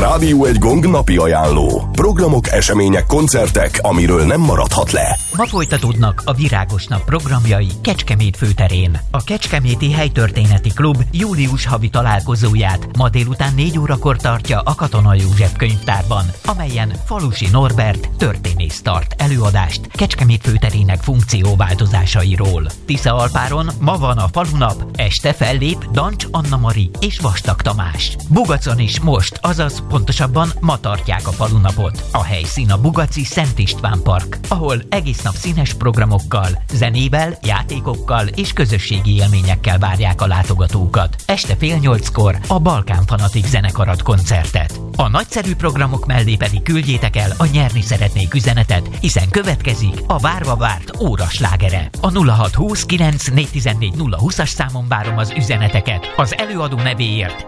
Rádió Egy Gong napi ajánló. Programok, események, koncertek, amiről nem maradhat le. Ma folytatódnak a Virágos Nap programjai Kecskemét főterén. A Kecskeméti Helytörténeti Klub július havi találkozóját ma délután 4 órakor tartja a Katona József könyvtárban, amelyen Falusi Norbert történész tart előadást Kecskemét főterének funkcióváltozásairól. Tiszaalpáron ma van a falunap, este fellép Dancs Anna-Mari és Vastag Tamás. Bugacon is most, azaz pontosabban ma tartják a falunapot. A helyszín a Bugaci Szent István Park, ahol egész nap színes programokkal, zenével, játékokkal és közösségi élményekkel várják a látogatókat. Este 7:30-kor a Balkán Fanatik zenekar ad koncertet. A nagyszerű programok mellé pedig küldjétek el a nyerni szeretnék üzenetet, hiszen következik a várva várt óraslágere. A 0620 9 414 020-as számon várom az üzeneteket. Az előadó nevéért